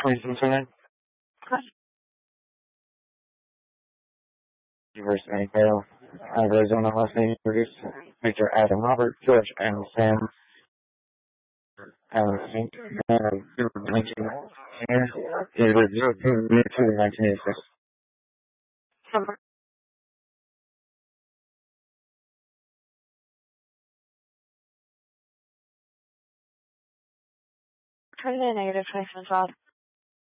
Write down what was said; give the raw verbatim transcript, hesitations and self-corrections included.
Please continue. Versus April, Arizona last name produced Victor Adam Robert, George Adam Sam, Alan Saint, nineteen here, it was zero two nineteen eighty-six. Turn in negative twenty-seven twelve.